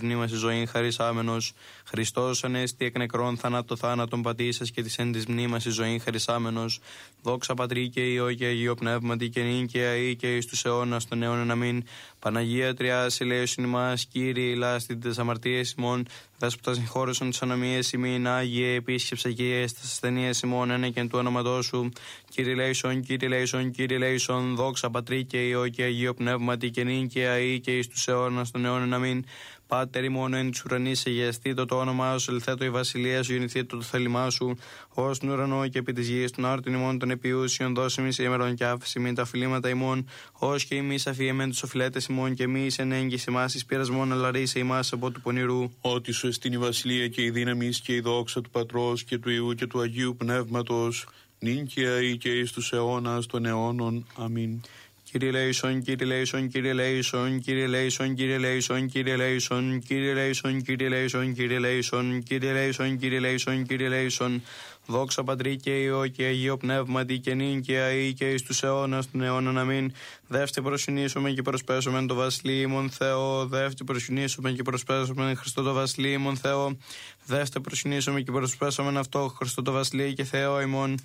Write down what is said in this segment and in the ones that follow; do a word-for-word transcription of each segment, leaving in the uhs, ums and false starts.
μνήμαση ζωήν χαρισάμενος. Χριστός ανέστη εκ νεκρών θανάτω θάνατον πατήσας και της εν της μνήμαση ζωήν χαρισάμενος. Δόξα Πατρί και Υιό και Αγίο Πνεύματι και νυν και αεί και εις τους αιώνας των αιώνων αμήν. Παναγία Τριάς ελέησον ημάς, Κύριε ηλάστη τες αμαρτίες ημών, δέσποτα συγχώρεσον τις ανομίες ημίν, Άγιε επίσκεψε και εις ασθενείες ημών, ένεκεν του όνοματός σου. Κύριε λέησον, Κύριε λέησον, Κύριε λέησον, δόξα Πατρί και Υιό και Αγίο Πνεύματι και νυν και αεί και εις τους αιώνας των αιώνων αμήν. Πάτερ ημών εν της ουρανής αγιαστήτω το όνομά σου, ελθέτω η βασιλεία σου, γεννηθήτω το θέλημά σου, ως τον ουρανό και επί της γης, των άρτων ημών των επιούσιων, δώσε μη σήμερον και άφεση μην τα φιλήματα ημών, ως και εμείς αφιεμέν τους οφειλέτες ημών, και εμείς εν έγκυση ημάς εις πειρασμόν, αλλά ρίσε ημάς από του πονηρού. Ότι σου εστίν η βασιλεία και η δύναμη και η δόξα του Πατρός και του Υιού και του Αγίου Πνεύματος, νυν και αεί και εις τους αιώνας των αιώνων. Αμήν. Κύριε λέησον, Κύριε λέησον, Κύριε λέησον, Κύριε λέησον, Κύριε λέησον, Κύριε λέησον, Κύριε λέησον, Κύριε λέησον, Κύριε λέησον, Κύριε λέησον, Κύριε λέησον, Κύριε λέησον. Δόξα Πατρί και Υιό και Αγίο Πνεύματι και νυν και αεί και εις τους αιώνας των αιώνων αμήν. Δεύτε προσυνήσουμε και προσπέσουμε το βασιλείμον Θεό. Δεύτε προσυνήσουμε και προσπέσουμε Χριστό το βασιλείμον Θεό. Δεύτε προσυνήσουμε και προσπέσουμε αυτό Χριστό το βασιλείο και Θεό ημών.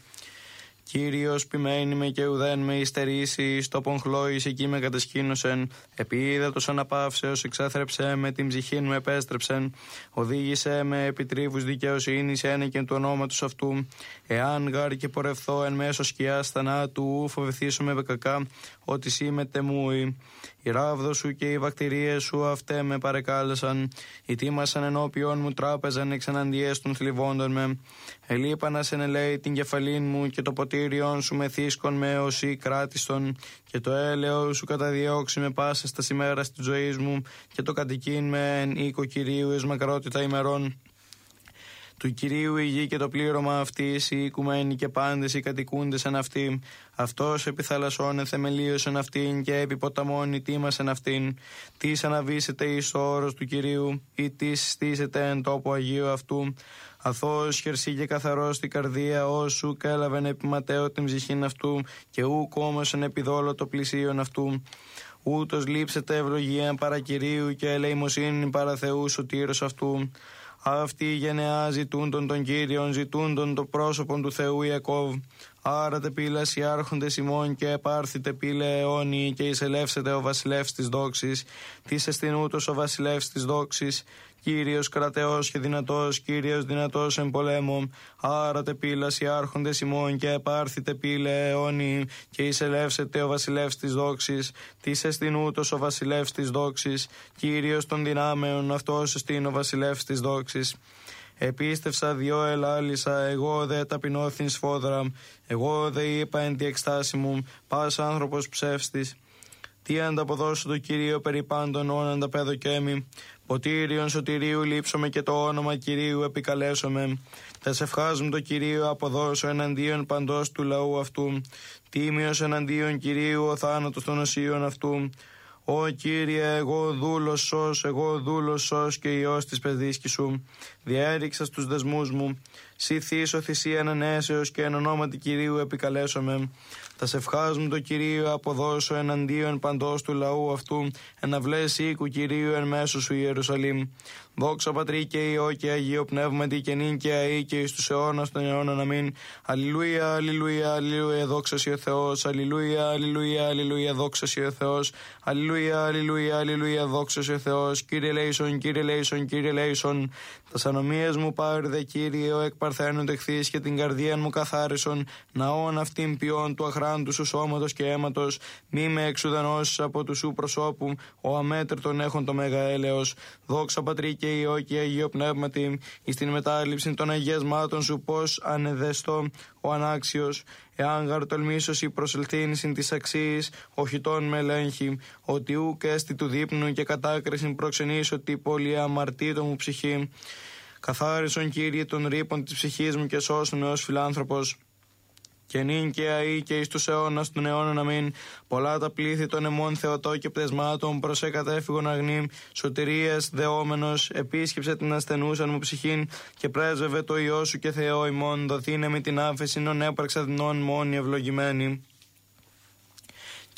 Κύριος ποιμένη με και ουδέν με υστερήσει, στο πονχλώης εκεί με κατεσκήνωσεν. Επί ύδατος αναπαύσεως εξέθρεψε με, την ψυχήν μου επέστρεψεν. Οδήγησε με επιτρίβους δικαιοσύνης ένεκεν του ονόματος αυτού. Εάν γάρ και πορευθώ εν μέσω σκιάς θανάτου, ου φοβηθήσω με κακά, ότι σύ με τεμούει. Η ράβδο σου και οι βακτηρίες σου αυτέ με παρεκάλεσαν. Ητήμασαν ενώπιον μου τράπεζαν εξ εναντίες των θλιβόντων με. Ελείπανας εν ελέη την κεφαλήν μου και το ποτήριον σου με θύσκον με όσοι κράτιστον. Και το έλεο σου καταδιώξει με πάσες τα ημέρα της ζωής μου. Και το κατοικίν με εν οίκο Κυρίου εις μακρότητα ημερών. Του Κυρίου η γη και το πλήρωμα αυτής, οι οικουμένοι και πάντες οι κατοικούντες εν αυτή. Αυτός επί θαλασσών εθεμελίωσεν αυτήν και επί ποταμών ητήμασεν αυτήν. Τις αναβήσετε εις το όρος του Κυρίου, ή τις στήσετε εν τόπο Αγίου αυτού. Αθώος χερσί και καθαρός στην καρδία, όσου κέλαβεν επί ματέω την ψυχήν αυτού, και ου κόμωσεν επί δόλο το πλησίον αυτού. Ούτως λείψετε ευλογία παρά Κυρίου και ελεημοσύνη παρά Θεού σωτήρος αυτού. Αυτοί οι γενεά ζητούντον τον Κύριον, ζητούντον το πρόσωπον του Θεού Ιακώβ. Άρατε πύλας οι άρχοντες ημών και επάρθητε πύλε αιώνιοι και εισελεύσετε ο βασιλεύς της δόξης. Τις εστιν ούτως ο βασιλεύς της δόξης, Κύριος κρατεός και δυνατός, Κύριος δυνατός εν πολέμω. Άρατε πύλας οι άρχοντες ημών και επάρθητε πύλε αιώνιοι και εισελεύσετε ο βασιλεύς της δόξης. Τις εστιν ούτως ο βασιλεύς της δόξης, Κύριος των δυνάμεων, αυτός εστιν ο βασιλεύς της δόξης. Επίστευσα δυο ελάλησα, εγώ δε ταπεινώθην σφόδρα, εγώ δε είπα εν τη εκστάση μου, πας άνθρωπος ψεύστης. Τι ανταποδώσω το Κυρίο περί πάντων όν ανταπέδω και εμεί. Ποτήριον σωτηρίου λείψομαι και το όνομα Κυρίου επικαλέσομαι. Τας ευχάς μου το Κυρίο αποδώσω εναντίον παντός του λαού αυτού. Τίμιος εναντίον Κυρίου ο θάνατος των οσίων αυτού. Ω Κύριε, εγώ δούλος σως, εγώ δούλος σως και Υιός της παιδίσκης σου. Διέριξα στους δεσμούς μου. Σύ θύσω θυσίαν ανέσεως και εν ονόματι Κυρίου επικαλέσομαι. Τας ευχάς μου το Κυρίο αποδώσω εναντίον παντός του λαού αυτού. Εναυλές οίκου Κυρίου εν μέσω σου Ιερουσαλήμ. Δόξα Πατρί και Υιό και Αγίο Πνεύματι και νυν και αεί και εις τους αιώνας των αιώνων αμήν. Αλληλούια, αλληλούια, αλληλούια, δόξα σοι ο Θεός. Αλληλούια, αλληλούια, αλληλούια, δόξα σοι ο Θεός. Αλληλούια, αλληλούια, αλληλούια, δόξα σοι ο Θεός. Κύριε λέησον, Κύριε λέησον, Κύριε λέησον. Τας ανομίες μου πάρδε Κύριε, ο εκ παρθένου τεχθείς και την καρδία μου καθάρισον. Ναόν αυτήν ποιόν του αχράντου σου σώματος και αίματος. Μη με εξουδενώσεις από του σου προσώπου, ο αμέτρητον έχων το μέγα έλεος. Δόξα Πατρί και Υιό και Αγίο Πνεύματι, εις την μετάληψη των αγιασμάτων σου, πως ανεδεστώ ο ανάξιος. Εάν γαρ τολμήσος η προσελθήνησιν της αξίης, οχητών με ελέγχει, ότι ούκ έστι του δείπνου και κατάκρισιν προξενήσω ότι πολύ αμαρτήτω μου ψυχή. Καθάρισον Κύριε των ρήπων της ψυχής μου και σώσον με ως φιλάνθρωπος. Και νυν και αεί και εις τους αιώνας των αιώνων αμήν. Πολλά τα πλήθη των εμών Θεοτό και πτεσμάτων προς εκατέφυγον αγνήμ. Σωτηρίας δεόμενος επίσκεψε την ασθενούσαν μου ψυχήν και πρέσβευε το Υιό σου και Θεό ημών. Δοθήνε με την άφεση νον έπαρξα δεινών μόνοι ευλογημένη.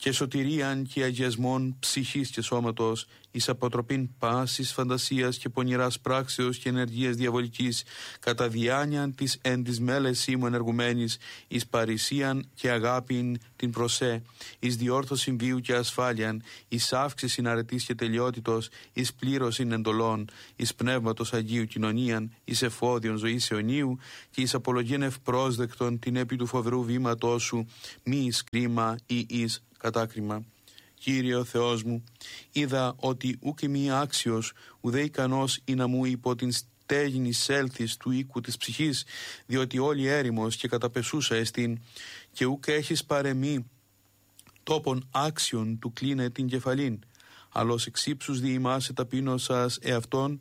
και σωτηρίαν και αγιασμών ψυχής και σώματος, εις αποτροπήν πάσης φαντασίας και πονηράς πράξεως και ενεργείας διαβολικής, κατά διάνοιαν της εν της μέλεσή μου ενεργουμένης, εις παρησίαν και αγάπην την προσέ, εις διόρθωσιν βίου και ασφάλιαν, εις αύξησιν αρετής και τελειότητος, εις πλήρωσιν εντολών, εις πνεύματος Αγίου κοινωνίαν, εις εφόδιον ζωής αιωνίου και εις απολογήν ευπρόσδεκτον την επί του φοβερού βήματός σου, μη εις κρίμα ή εις κατάκριμα. Κύριε ο Θεός μου, είδα ότι ούκ μη άξιος, ουδέ ικανός ή να μου υπό την στέγην εισέλθεις του οίκου της ψυχής, διότι όλη έρημος και καταπεσούσα εστίν, και ούκ έχεις παρεμή τόπον άξιον του κλίνε την κεφαλήν, αλλός εξύψους διημάσε ταπείνωσας εαυτόν,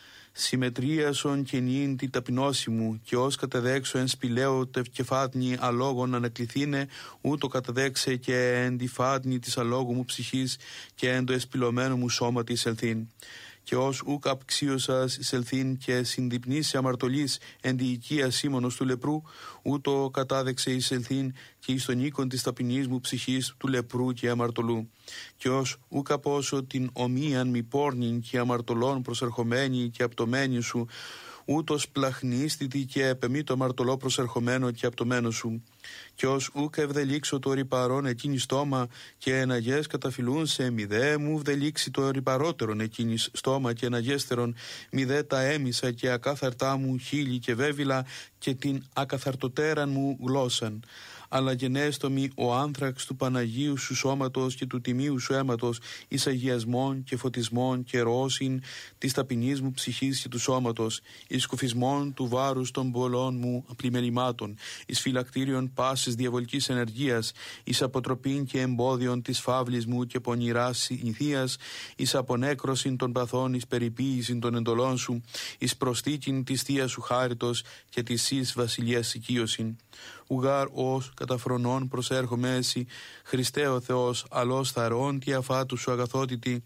συμμετρίασον και νυν την ταπεινώση μου, και ως κατεδέξω εν σπηλαίο τευκεφάτνη αλόγων ανακληθήνε, ούτω κατεδέξε και εν τη φάτνη της αλόγου μου ψυχής και εν το εσπηλωμένο μου σώμα της ελθύν. Και ως ούκ απξίωσας εισελθύν και συνδυπνήσει αμαρτωλής εν τη οικία σήμωνος του λεπρού, ούτω κατάδεξε εισελθύν και εις τον οίκον της ταπεινής μου ψυχής του λεπρού και αμαρτωλού. Και ως ούκ απώσω την ομοίαν μη πόρνην και αμαρτωλών προσερχομένη και απτωμένη σου, ούτως πλαχνίστητη και επεμεί το αμαρτωλό προσερχομένο και απτωμένο σου. Και ως ούκ ευδελίξω το ρυπαρόν εκείνη στόμα και εναγές καταφυλούν σε μηδέ μου ευδελίξει το ρυπαρότερον εκείνη στόμα και εναγέστερον μηδέ τα έμισα και ακάθαρτά μου χείλη και βέβυλα και την ακαθαρτοτέραν μου γλώσσαν. Αλλά γενέστο μη ο άνθραξ του Παναγίου σου σώματος και του τιμίου σου αίματος, εις αγιασμών και φωτισμών και ροώσιν της ταπεινής μου ψυχής και του σώματος, εις σκουφισμών του βάρους των πολλών μου πλημελημάτων, εις φυλακτήριον πάσης διαβολικής ενεργείας, εις αποτροπήν και εμπόδιον της φαύλης μου και πονηράς συνηθίας, εις απονέκρωσιν των παθών, εις περιποίησιν των εντολών σου, εις προστίκην της θείας σου χάριτος και της εις βασιλείας οικείωσιν. Ουγάρ ως καταφρονών προσέρχομαι εσύ, Χριστέ ο Θεός, αλός θαρών τι αφάτου σου αγαθότητη,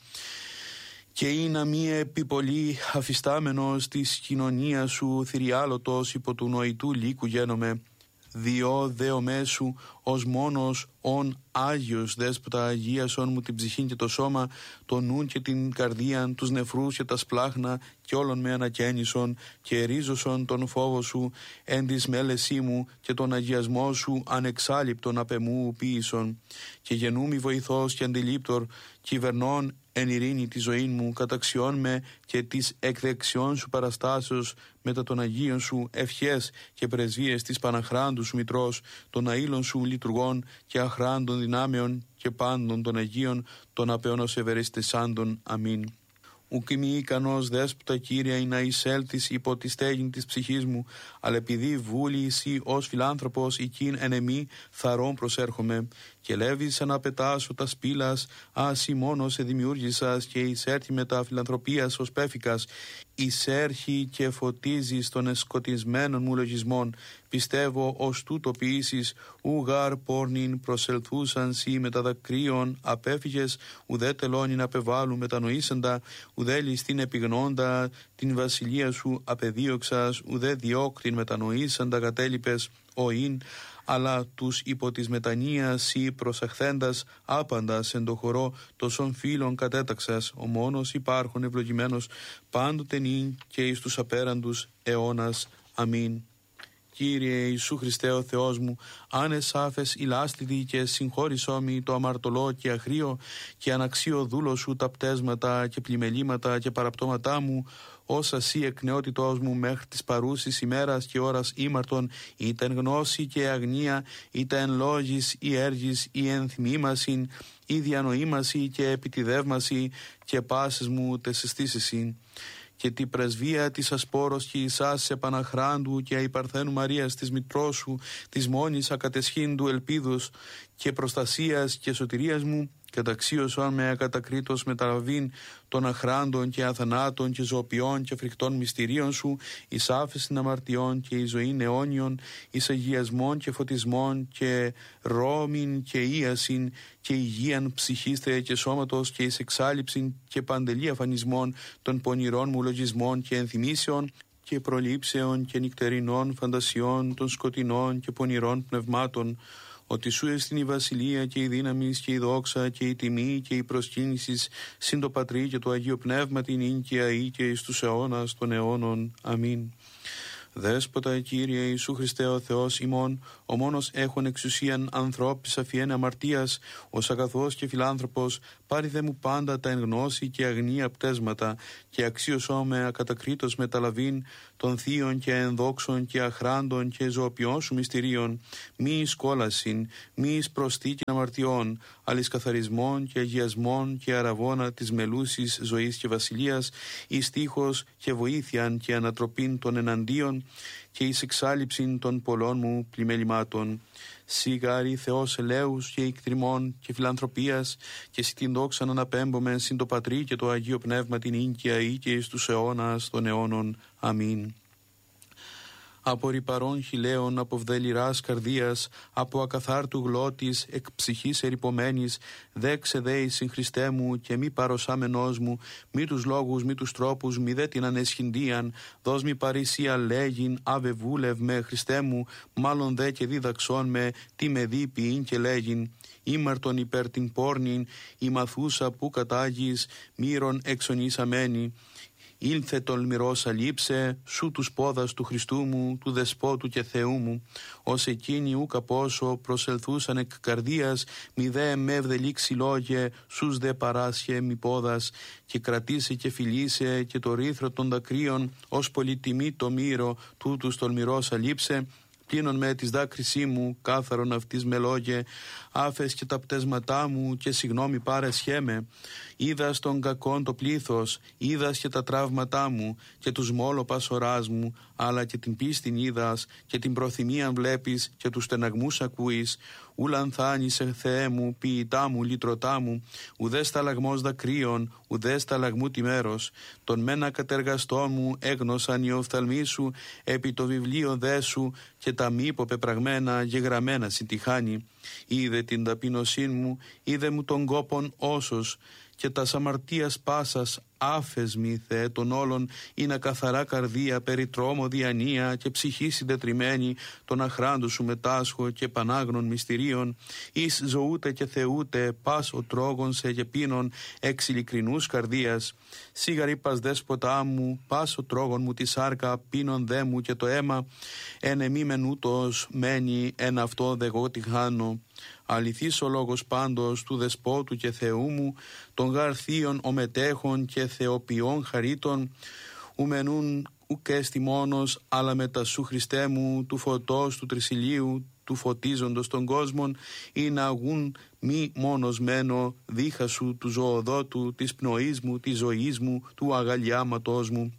και ή να μη επιπολή αφιστάμενος της κοινωνίας σου θηριάλωτος υπό του νοητού λύκου γένομαι. Διό δέο μέσου ως μόνος ον Άγιος δέσποτα αγίασον μου την ψυχήν και το σώμα, το νουν και την καρδίαν, τους νεφρούς και τα σπλάχνα και όλων με ανακαίνισον και ερίζωσον τον φόβο σου εν της μέλεσή μου και τον αγιασμό σου ανεξάλειπτον απεμού ποίησον, και γενούμι βοηθός και αντιλήπτορ κυβερνών εν ειρήνη τη ζωή μου, καταξιών με και της εκδεξιών σου παραστάσεως μετά των Αγίων σου ευχές και πρεσβείες της Παναχράντου σου Μητρός, των αήλων σου λειτουργών και αχράντων δυνάμεων και πάντων των Αγίων, των απεώνος ευερεστησάντων. Αμήν. Ουκ μη ικανός δέσποτα Κύρια ή να εισέλθεις υπό τη στέγην της ψυχής μου, αλλά επειδή βούλη εσύ ως φιλάνθρωπος οικίν εν εμή θαρών προσέρχομαι, και λέβεις να πετάσω τα σπήλας, άσυ μόνος σε δημιούργησας και εισέρχει με τα φιλανθρωπίας ως πέφικας, εισέρχει και φωτίζεις των εσκοτισμένων μου λογισμών, πιστεύω ως τούτο ποιήσεις, ουγάρ πόρνην προσελθούσαν σοι με τα δακρύων απέφυγες, ουδέ τελώνην απεβάλλουν μετανοήσαντα, ουδέ ληστήν επιγνώντα την βασιλεία σου απεδίωξας, ουδέ διώκτην μετανοήσαντα κατέλειπες, οήν, αλλά τους υπό της μετανοίας ή προσαχθέντας άπαντας εν το χορό τόσων φίλων κατέταξας, ο μόνος υπάρχον ευλογημένος πάντοτε νυν και εις τους απέραντους αιώνας. Αμήν. Κύριε Ιησού Χριστέ ο Θεός μου, αν εσάφες ηλάστητη και συγχώρησόμη το αμαρτωλό και αχρίο και αναξίο δούλο σου τα πτέσματα και πλημελήματα και παραπτώματά μου, όσα σύ εκ νεότητός μου μέχρι της παρούσης ημέρας και ώρας ήμαρτον, είτε εν γνώση και αγνία, είτε εν λόγης ή έργης ή εν θυμήμασιν, ή διανοήμαση και επιτιδεύμαση και πάσες μου τες αισθήσεις, και τη πρεσβεία της ασπόρος και Ισάς σε Παναχράντου και αϊπαρθένου Μαρίας της Μητρός σου, της μόνης ακατεσχύντου ελπίδος και προστασίας και σωτηρίας μου, καταξίωσον με ακατακρίτως μεταλαβήν των αχράντων και αθανάτων και ζωοποιών και φρικτών μυστηρίων σου, εις άφεσιν αμαρτιών και εις ζωήν αιώνιον, εις αγιασμών και φωτισμών και ρόμην και ίασιν και υγείαν ψυχίστε και σώματος και εις εξάλληψιν και παντελή αφανισμών των πονηρών μου λογισμών και ενθυμίσεων και προλήψεων και νυχτερινών φαντασιών των σκοτεινών και πονηρών πνευμάτων, ότι σου εστιν η βασιλεία και η δύναμη και η δόξα και η τιμή και η προσκύνηση συν το Πατρί και το Αγίο Πνεύμα την ίνκια ή και εις τους αιώνας των αιώνων. Αμήν. Δέσποτα Κύριε Ιησού Χριστέ ο Θεός ημών, ο μόνος έχων εξουσίαν ανθρώπης αφιέν αμαρτίας, ως αγαθός και φιλάνθρωπος, πάρει δε μου πάντα τα εν γνώση και αγνία πτέσματα, και αξίωσό με ακατακρίτως μεταλαβήν των θείων και ενδόξων και αχράντων και ζωοποιών σου μυστηρίων, μη εις κόλασιν, μη εις προστίκην αμαρτιών, αλλά καθαρισμών και αγιασμών και αραβώνα της μελούσης ζωής και βασιλείας, εις τείχος και βοήθειαν και ανατροπήν των εναντίον, και εις εξάλληψην των πολλών μου πλημελημάτων. Σιγάρι Θεός ελέους και εκτριμών και φιλανθρωπίας, και σοι την δόξαν αναπέμπομεν συν το Πατρί και το Αγίο Πνεύμα την ίνκια ή και εις τους αιώνας των αιώνων. Αμήν. Από ρυπαρών χιλέων, από βδελιράς καρδίας, από ακαθάρτου γλώτης, εκ ψυχής ερυπωμένης, δέξε δέη συν Χριστέ μου και μη παροσάμενός μου, μη τους λόγους, μη τους τρόπους, μη δε την ανεσχυντίαν, δώσ' μη παρησία λέγειν, αβε βούλευ με Χριστέ μου, μάλλον δε και δίδαξόν με, τι με δει ποιήν και λέγειν. Ήμαρτον υπέρ την πόρνην, η μαθούσα που κατάγεις, μύρον εξονήσαμένη. Ήλθε τολμηρός αλείψε, σου τους πόδας του Χριστού μου, του Δεσπότου και Θεού μου, ως εκείνοι ούκα πόσο προσελθούσαν εκ καρδίας, μη δε με ευδελίξει λόγε, σους δε παράσχε μη πόδας, και κρατήσε και φιλήσε και το ρήθρο των δακρύων, ως πολυτιμή το μύρο, τούτους τολμηρός αλείψε. Πλύνον με της δάκρυσή μου, κάθαρον αυτής με λόγε, άφες και τα πτέσματά μου και συγγνώμη πάρεσχέ με. Είδας των κακών το πλήθος, είδας και τα τραύματά μου και τους μόλοπας οράς μου, αλλά και την πίστην είδας και την προθυμίαν βλέπεις και τους στεναγμούς ακούεις. Ούλαν θάνησε Θεέ μου, ποιητά μου, λυτρωτά μου, ουδέ σταλαγμός δακρύων, ουδέ σταλαγμού τη μέρος. Τον μένα κατεργαστό μου έγνωσαν οι οφθαλμοί σου, επί το βιβλίο δε σου και τα μη υποπεπραγμένα γεγραμμένα συντυχάνει. Είδε την ταπεινωσήν μου, είδε μου τον κόπον όσος, και τας αμαρτίας πάσας άφεσμη Θεέ των όλων, είναι καθαρά καρδία, περί τρόμο διανία και ψυχή συντετριμένη, τον αχράντου σου μετάσχω και πανάγνων μυστηρίων, εις ζωούτε και θεούτε, πας ο τρόγων σε και πίνων, εξ ειλικρινούς καρδίας. Σίγαρη πας δέσποτά μου, πας ο τρόγων μου τη σάρκα, πίνων δε μου και το αίμα, εν εμή μεν ούτως μένει, εν αυτό δε εγώ τη χάνω. Αληθής ο λόγος πάντως του Δεσπότου και Θεού μου, των γαρθίων ο μετέχων και θεοποιών χαρίτων, ουμενούν ουκέστη μόνος, αλλά μετά σου Χριστέ μου, του φωτός του τρισιλίου, του φωτίζοντος των κόσμων, ή να αγούν μη μόνος μένω, δίχα σου του ζωοδότου, της πνοής μου, της ζωής μου, του αγαλιάματός μου.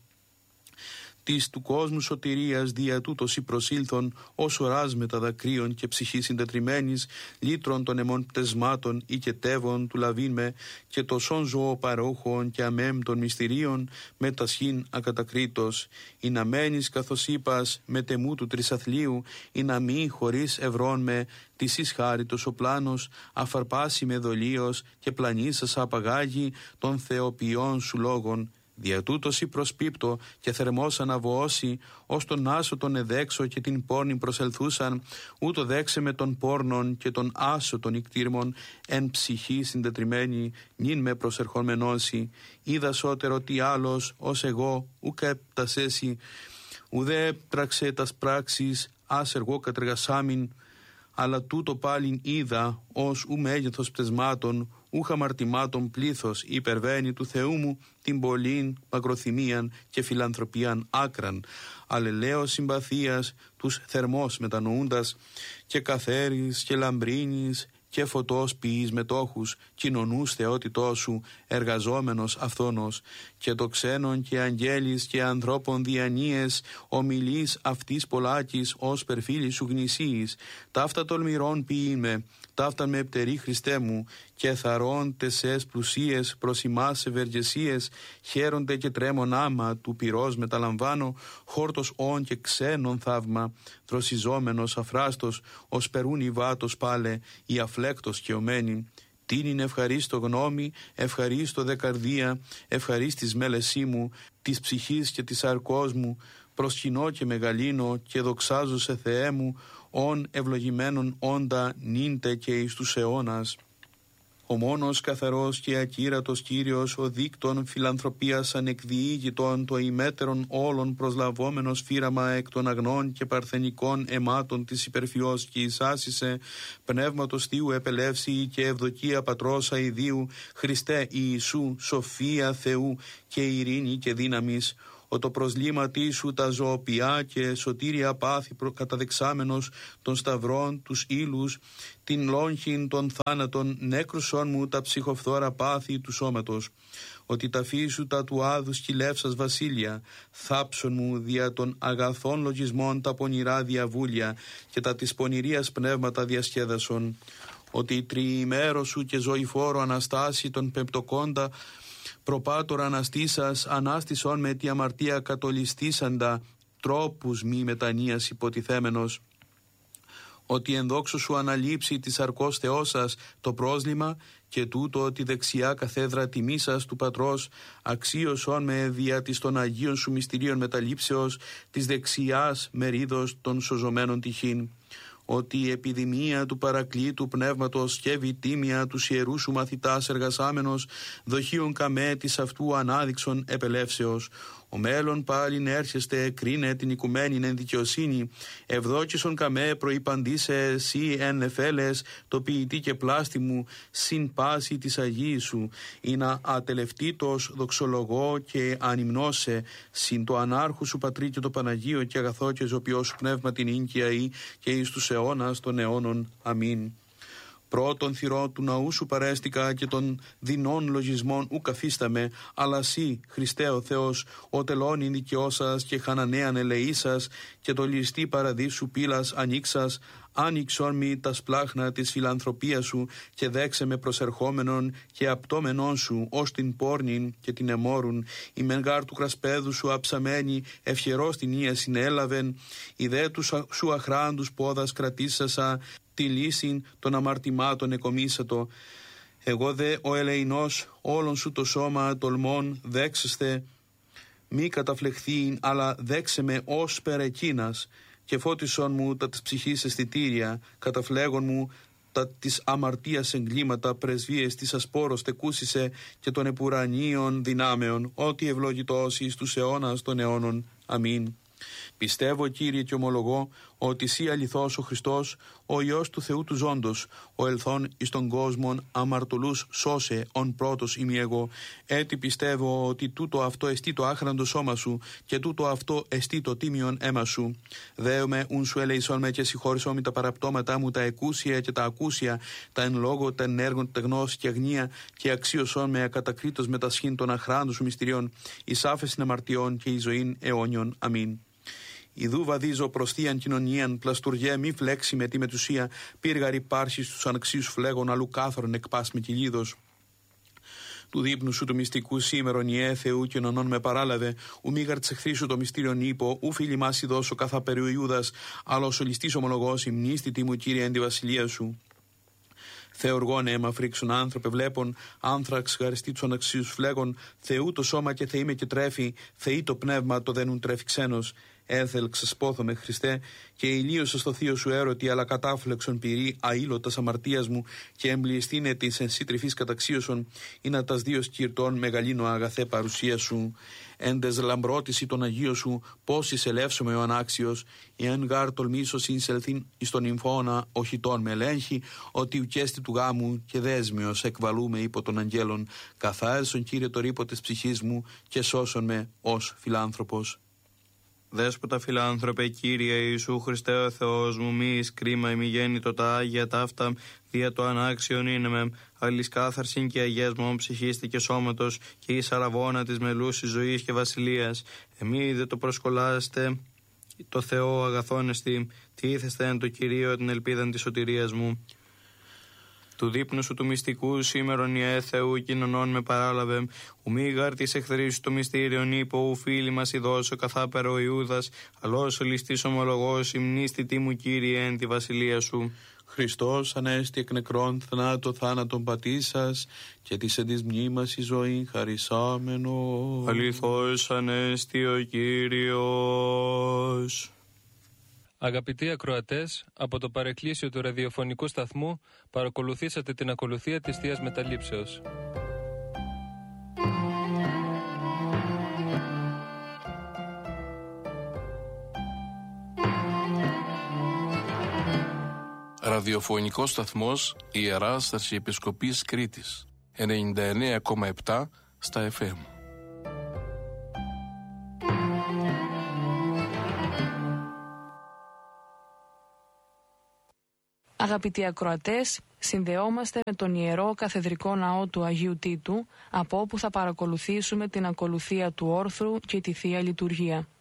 Της του κόσμου σωτηρίας δια τούτος η προσήλθον, ως οράς με τα δακρύων και ψυχή συντετριμένης, λύτρων των αιμών πτεσμάτων ή και τεύων του λαβήν με, και τοσών ζωό παρόχων και αμέμ των μυστηρίων, με τα σχήν ακατακρίτως, ή να μένεις καθώς είπας με τεμού του τρισαθλίου, ή να μη χωρίς ευρών με, της εις χάριτος ο πλάνος, αφαρπάσει με δολίος και πλανήσας απαγάγει των θεοποιών σου λόγων. Δια τούτος η προσπίπτω και θερμός αναβοώσει, ως τον άσο τον εδέξω και την πόρνη προσελθούσαν, ούτω δέξε με τον πόρνων και τον άσο των ικτήρμων, εν ψυχή συντετριμένη, νυν με προσερχομενώσει. Είδα σώτερο τι άλλος, ως εγώ, ουκ έπτασέσι, ουδέ πράξε τας πράξεις, ας εργό κατεργασάμιν, αλλά τούτο πάλιν είδα, ως ου μέγεθος πτεσμάτων, ούχα αμαρτημάτων πλήθος υπερβαίνει του Θεού μου την πολλήν μακροθυμίαν και φιλανθρωπίαν άκραν, αλλελέως συμπαθίας τους θερμός μετανοούντας και καθέρης και λαμπρίνης και φωτός ποιείς μετόχους, κοινωνούς θεότητός σου, εργαζόμενος αυθόνος, και το ξένον και αγγέλης και ανθρώπων διανοίες, ομιλείς αυτής πολλάκης ως περφίλης σου γνησίης, ταύτα τολμηρών ποιείμαι, ταύτα με επτερή Χριστέ μου, και θαρών τεσές πλουσίες προς ημάς ευεργεσίες, χαίρονται και τρέμον άμα του πυρός μεταλαμβάνω, χόρτος όν και ξένον θαύμα, δροσιζόμενος αφράστος, ως περούν η βάτος πάλε, η αφλέκτος και ομένη. Τίνην ευχαρίστω γνώμη, ευχαρίστω δε καρδία, ευχαρίστης μέλεσή μου, της ψυχής και της αρκός μου, προσκυνώ και μεγαλύνω και δοξάζω σε Θεέ μου, ον ευλογημένον όντα νύντε και εις τους αιώνας. Ο μόνος καθαρός και ακύρατος Κύριος, ο δίκτων φιλανθρωπίας ανεκδιήγητον, το ημέτερον όλων προσλαβόμενος φύραμα εκ των αγνών και παρθενικών αιμάτων της υπερφυός και εισάσισε πνεύματος Θείου επελεύση και ευδοκία Πατρός αηδίου, Χριστέ Ιησού, σοφία Θεού και ειρήνη και δύναμης, ο το προσλήματί σου τα ζωοποιά και σωτήρια πάθη καταδεξάμενος των σταυρών, τους ύλους, την λόγχην των θάνατων, νέκρουσον μου τα ψυχοφθόρα πάθη του σώματος, ότι τα φύσου τα του άδου σκυλεύσας βασίλεια, θάψον μου δια των αγαθών λογισμών τα πονηρά διαβούλια και τα της πονηρίας πνεύματα διασκέδασον, ότι η τριημέρο σου και ζωηφόρο Αναστάση των πεπτοκόντα προπάτορα αναστήσας, ανάστησον με τη αμαρτία κατολιστήσαντα, τρόπους μη μετανοίας υποτιθέμενος, ότι εν δόξω σου αναλείψει της αρκός Θεός σας το πρόσλημα και τούτο ότι δεξιά καθέδρα τιμής σας του Πατρός αξίωσον με δια της των Αγίων σου μυστηρίων μεταλήψεως της δεξιάς μερίδος των σωζωμένων τυχήν, ότι η επιδημία του παρακλήτου πνεύματος και βιτίμια του ιερού σου μαθητάς εργασάμενος δοχείων καμέ της αυτού ανάδειξον επελεύσεως. Ο μέλλον πάλιν έρχεστε κρίνε την οικουμένην εν δικαιοσύνη, ευδόκησον καμέ προϋπαντήσε εσύ εν εφέλες το ποιητή και πλάστη μου συν πάση της Αγίης σου, ή να ατελευτήτως δοξολογώ και ανυμνώσε συν το ανάρχου σου Πατρί και το Παναγίο και αγαθό και ζωπιό σου πνεύμα την ίγκια ή και εις τους αιώνας των αιώνων. Αμήν. Πρώτον θυρό του ναού σου παρέστηκα και των δεινών λογισμών ου καθίσταμε, αλλά σύ, Χριστέ ο Θεός, ο τελώνην δικαιώσας και χανανέαν ελεήσας και το ληστή παραδείσου πύλας ανοίξας, άνοιξον μη τα σπλάχνα της φιλανθρωπίας σου και δέξε με προσερχόμενον και απτόμενον σου ως την πόρνην και την εμόρουν, η μενγάρ του κρασπέδου σου αψαμένη ευχερός την ία συνέλαβεν, η δε του σου αχράντους πόδας κρατήσασα, τη λύση των αμαρτημάτων εκομίσατο. Εγώ δε ο ελεηνός όλον σου το σώμα τολμών δέξεστε, μη καταφλεχθείν, αλλά δέξε με ως περεκίνας, και φώτισον μου τα της ψυχής αισθητήρια, καταφλέγον μου τα της αμαρτίας εγκλήματα, πρεσβείες της ασπόρος τεκούσισε και των επουρανίων δυνάμεων, ότι ευλογητός εις τους αιώνας των αιώνων. Αμήν. Πιστεύω, Κύριε, και ομολογώ ότι Συ αληθώς ο Χριστός, ο Υιός του Θεού του ζώντος, ο ελθόν εις τον κόσμον αμαρτωλούς σώσε, ον πρώτος ημι εγώ. Έτσι πιστεύω ότι τούτο αυτό εστί το άχραντο σώμα σου και τούτο αυτό εστί το τίμιον αίμα σου. Δέομαι ουν σου ελεησόν με και συγχώρησόν με τα παραπτώματά μου τα εκούσια και τα ακούσια, τα εν λόγω, τα εν έργων, τα γνώση και αγνία, και αξίωσόν με ακατακρίτως με τα σχήν των αχράντων σου μυστηριών, εις άφεσιν αμαρτιών και εις ζωήν αιώνιον. Αμήν. Ιδού βαδίζω προς θείαν κοινωνίαν, πλαστουργέ μη φλέξει με τη μετουσία, πύργαρη πάρση στους αναξίους φλέγων, αλλού κάθορεν εκπάς με κυλίδος. Του δείπνου σου του μυστικού σήμερον ιέ Θεού και νονών με παράλαβε, ου μήγαρ της εχθρής σου το μυστήριον ύπο, ου φίλη μάση δώσω καθά περί ο Ιούδας, αλλά ο σολιστής ομολογός υμνίστητη μου Κύριε εν τη βασιλεία σου. Θεοργών αίμα φρίξουν άνθρωπε βλέπων, άνθραξ χαριστή του αναξίου φλέγων, Θεού το σώμα και Θεή με και τρέφει, Θεή το πνεύμα το δένουν τρέφει ξένος. Έθελ ξεσπόθομαι Χριστέ, και ηλίωσα στο θείο σου έρωτη, αλλά κατάφλεξον πυρή αήλωτας αμαρτίας μου, και εμπληστήνε της εν σύ τρυφής καταξίωσον, ή να τας δύο σκυρτών μεγαλύνω αγαθέ παρουσία σου. Έντες λαμπρότηση των Αγίων σου, πώς εισελεύσομαι ο ανάξιος, εάν γάρ τολμήσω συνσελθήν εις τον νυμφώνα, οχητών με ελέγχει, ότι ουκέστη του γάμου και δέσμιος εκβαλούμε υπό των αγγέλων, καθάρισον Κύριε το ρήπο της ψυχής μου, και σώσον με ως φιλάνθρωπος. Δέσποτα φιλάνθρωπε Κύριε Ιησού Χριστέ ο Θεός μου, μη εις κρίμα ημι γέννητο τα Άγια ταύτα, δια το ανάξιον είναι με, αλλης κάθαρσιν και αγιές μου ψυχίστη και σώματος, και εις αραβώνα της μελούσης ζωής και βασιλείας. Εμεί δε το προσκολάστε το Θεό αγαθόν εστι, τι ήθεστε εν το Κυρίο την ελπίδαν της σωτηρίας μου. Του δείπνου σου του μυστικού σήμερον ιέ Θεού κοινωνών με παράλαβε, ου μη γάρ της εχθρής σου το μυστήριον ύπο, ου φίλοι μας ειδώσω καθάπερο ο Ιούδας, αλλός ο ληστής ομολογός υμνίστητη μου Κύριε εν τη βασιλεία σου. Χριστός ανέστη εκ νεκρών θανάτω θάνατον πατήσας, και της εν της μνήμας η ζωή χαρισάμενο. Αληθώς ανέστη ο Κύριος. Αγαπητοί ακροατές, από το παρεκκλήσιο του ραδιοφωνικού σταθμού παρακολουθήσατε την ακολουθία της Θείας Μεταλήψεως. Ραδιοφωνικός σταθμός Ιεράς Αρχιεπισκοπής Κρήτης ενενήντα εννέα κόμμα επτά στα εφ εμ. Αγαπητοί ακροατές, συνδεόμαστε με τον Ιερό Καθεδρικό Ναό του Αγίου Τίτου, από όπου θα παρακολουθήσουμε την ακολουθία του όρθρου και τη Θεία Λειτουργία.